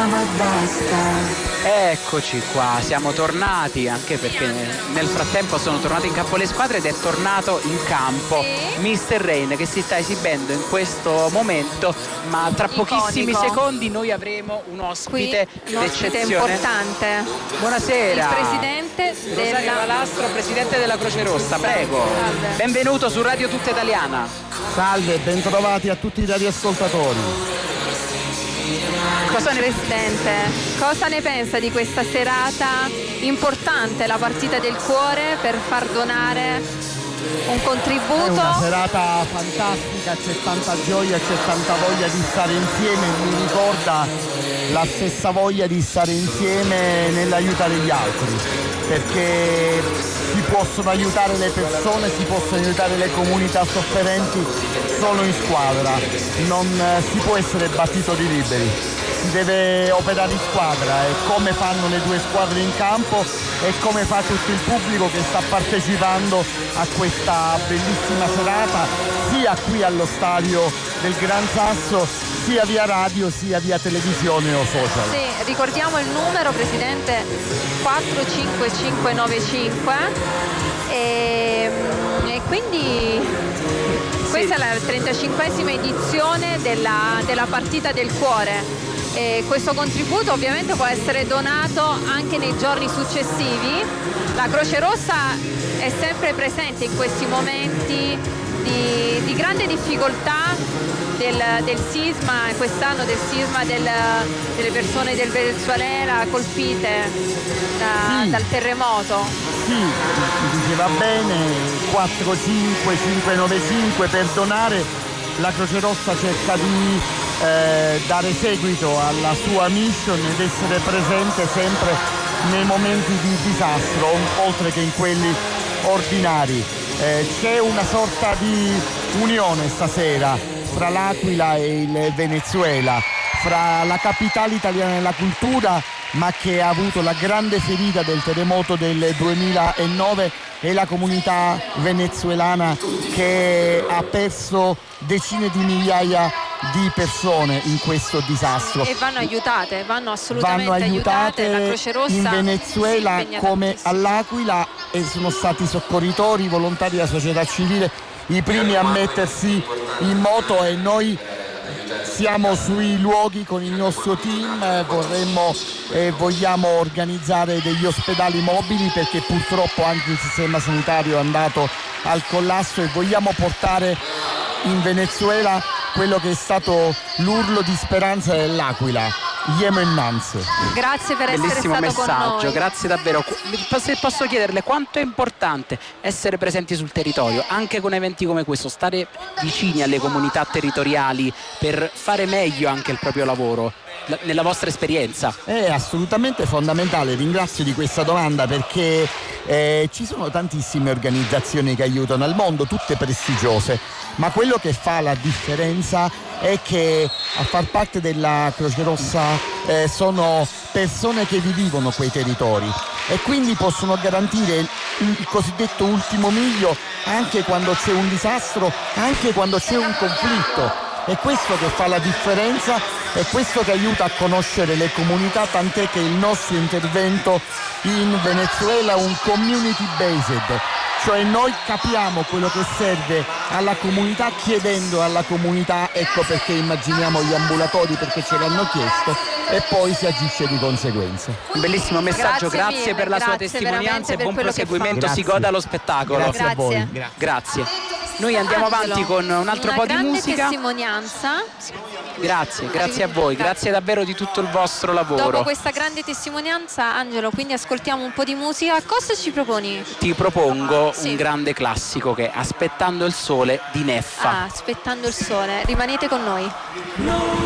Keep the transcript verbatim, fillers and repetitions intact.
amo e basta. Eccoci qua, siamo tornati, anche perché nel frattempo sono tornate in campo le squadre ed è tornato in campo mister Rain, che si sta esibendo in questo momento, ma tra Iconico. pochissimi secondi noi avremo un ospite Qui, un ospite d'eccezione. importante. Buonasera. Il presidente Rosario della... Valastro, presidente della Croce Rossa, prego. Salve. Benvenuto su Radio Tutta Italiana. Salve, bentrovati a tutti i radioascoltatori. Cosa ne... Presidente, cosa ne pensa di questa serata importante, la partita del cuore, per far donare un contributo? È una serata fantastica, c'è tanta gioia, c'è tanta voglia di stare insieme, mi ricorda la stessa voglia di stare insieme nell'aiutare gli altri, perché si possono aiutare le persone, si possono aiutare le comunità sofferenti solo in squadra, non si può essere battiti liberi. Si deve operare in squadra, e come fanno le due squadre in campo e come fa tutto il pubblico che sta partecipando a questa bellissima serata, sia qui allo stadio del Gran Sasso, sia via radio, sia via televisione o social. Sì, ricordiamo il numero, Presidente, quattro cinque cinque nove cinque, e, e quindi questa è la trentacinquesima edizione della, della partita del cuore. E questo contributo ovviamente può essere donato anche nei giorni successivi. La Croce Rossa è sempre presente in questi momenti di, di grande difficoltà del, del sisma, quest'anno del sisma del, delle persone del Venezuela colpite da, sì. dal terremoto. Sì, si diceva bene, quattro cinque cinque nove cinque per donare. La Croce Rossa cerca di eh, dare seguito alla sua mission ed essere presente sempre nei momenti di disastro, oltre che in quelli ordinari. Eh, c'è una sorta di unione stasera fra l'Aquila e il Venezuela, fra la capitale italiana della cultura, ma che ha avuto la grande ferita del terremoto del duemilanove, e la comunità venezuelana che ha perso decine di migliaia di persone in questo disastro. E vanno aiutate, vanno assolutamente vanno aiutate, aiutate. La Croce Rossa in Venezuela si impegna come tantissimo. all'Aquila, e sono stati soccorritori, volontari della società civile i primi a mettersi in moto, e noi siamo sui luoghi con il nostro team. Vorremmo e vogliamo organizzare degli ospedali mobili, perché purtroppo anche il sistema sanitario è andato al collasso, e vogliamo portare in Venezuela quello che è stato l'urlo di speranza dell'Aquila, Yemen Nance. Grazie per essere Bellissimo stato con messaggio, noi. grazie davvero. Se posso chiederle quanto è importante essere presenti sul territorio, anche con eventi come questo, stare vicini alle comunità territoriali per fare meglio anche il proprio lavoro, nella vostra esperienza? È assolutamente fondamentale, ringrazio di questa domanda, perché eh, ci sono tantissime organizzazioni che aiutano al mondo, tutte prestigiose, ma quello che fa la differenza è che a far parte della Croce Rossa eh, sono persone che vi vivono quei territori, e quindi possono garantire il, il cosiddetto ultimo miglio anche quando c'è un disastro, anche quando c'è un conflitto. È questo che fa la differenza, è questo che aiuta a conoscere le comunità, tant'è che il nostro intervento in Venezuela è un community based, cioè noi capiamo quello che serve alla comunità, chiedendo alla comunità, ecco perché immaginiamo gli ambulatori, perché ce l'hanno chiesto, e poi si agisce di conseguenza. Un bellissimo messaggio, Grazie grazie, mille, per la sua grazie testimonianza e veramente buon per quello che proseguimento, fa. si Grazie. goda lo spettacolo. Grazie, a voi. Grazie. Grazie. Noi andiamo Angelo, avanti con un altro una po' di grande musica. testimonianza. Grazie, grazie a voi, grazie davvero di tutto il vostro lavoro. Dopo questa grande testimonianza, Angelo, quindi ascoltiamo un po' di musica. Cosa ci proponi? Ti propongo Sì. un grande classico che è Aspettando il sole di Neffa. Ah, aspettando il sole. Rimanete con noi.